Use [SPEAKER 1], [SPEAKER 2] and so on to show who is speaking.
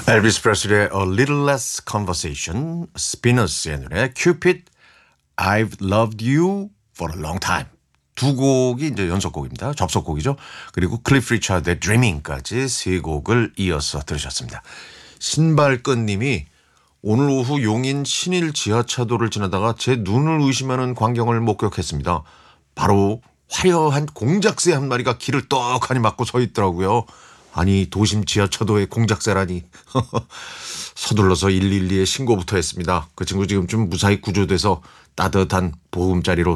[SPEAKER 1] 엘비스 프레슬리의 A Little Less Conversation, 스피너스의 노래 Cupid, I've Loved You for a Long Time. 두 곡이 이제 연속곡입니다. 접속곡이죠. 그리고 클리프 리차드의 Dreaming까지 세 곡을 이어서 들으셨습니다. 신발끈님이 오늘 오후 용인 신일 지하차도를 지나다가 제 눈을 의심하는 광경을 목격했습니다. 바로 화려한 공작새 한 마리가 길을 떡하니 막고 서 있더라고요. 아니 도심 지하차도에 공작새라니. 서둘러서 112에 신고부터 했습니다. 그 친구 지금 좀 무사히 구조돼서 따뜻한 보금자리로